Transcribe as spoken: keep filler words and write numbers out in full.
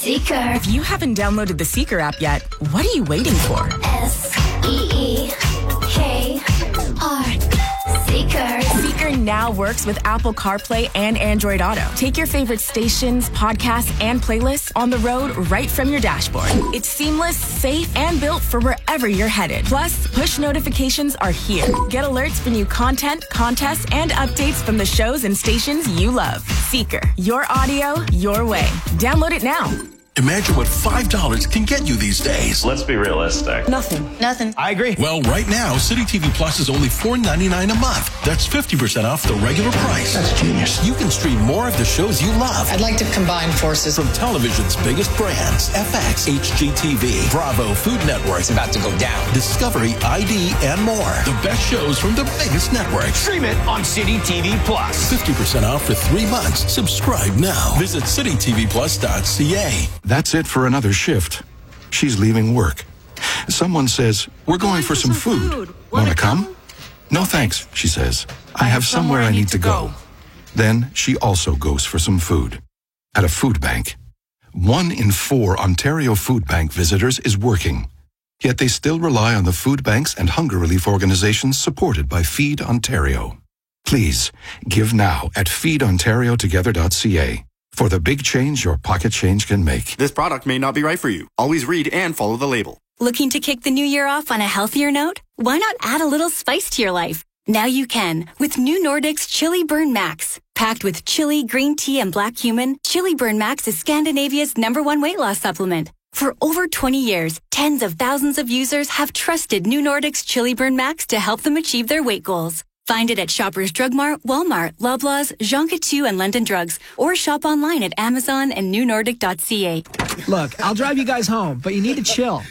Seeker. If you haven't downloaded the Seeker app yet, what are you waiting for? S E E K R. Seeker. Seeker now works with Apple CarPlay and Android Auto. Take your favorite stations, podcasts, and playlists on the road right from your dashboard. It's seamless, safe, and built for wherever you're headed. Plus, push notifications are here. Get alerts for new content, contests, and updates from the shows and stations you love. Seeker. Your audio, your way. Download it now. Imagine what five dollars can get you these days. Let's be realistic. Nothing. Nothing. I agree. Well, right now, City T V Plus is only four ninety-nine a month. That's fifty percent off the regular price. That's genius. You can stream more of the shows you love. I'd like to combine forces. From television's biggest brands, F X, H G T V, Bravo, Food Network. It's about to go down. Discovery, I D, and more. The best shows from the biggest networks. Stream it on City T V Plus. fifty percent off for three months. Subscribe now. Visit city t v plus dot c a. That's it for another shift. She's leaving work. Someone says, we're going for some food. Want to come? No thanks, she says. I have somewhere I need to go. Then she also goes for some food. At a food bank. One in four Ontario Food Bank visitors is working. Yet they still rely on the food banks and hunger relief organizations supported by Feed Ontario. Please, give now at feed ontario together dot c a. For the big change your pocket change can make. This product may not be right for you. Always read and follow the label. Looking to kick the new year off on a healthier note? Why not add a little spice to your life? Now you can with new Nordics Chili Burn Max. Packed with chili, green tea, and black cumin, Chili Burn Max is Scandinavia's number one weight loss supplement. For over twenty years, tens of thousands of users have trusted new Nordics Chili Burn Max to help them achieve their weight goals. Find it at Shoppers Drug Mart, Walmart, Loblaws, Jean Coutu, and London Drugs, or shop online at Amazon and new nordic dot c a. Look, I'll drive you guys home, but you need to chill.